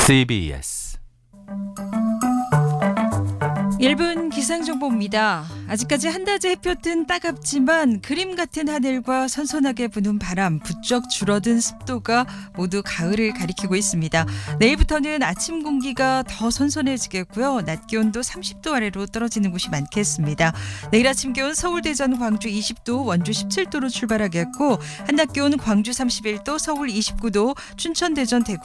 CBS 1분 기상정보입니다. 아직까지 한낮에 햇볕은 따갑지만 그림 같은 하늘과 선선하게 부는 바람, 부쩍 줄어든 습도가 모두 가을을 가리키고 있습니다. 내일부터는 아침 공기가 더 선선해지겠고요. 낮 기온도 30도 아래로 떨어지는 곳이 많겠습니다. 내일 아침 기온 서울, 대전, 광주 20도, 원주 17도로 출발하겠고 한낮 기온 광주 31도, 서울 29도, 춘천, 대전, 대구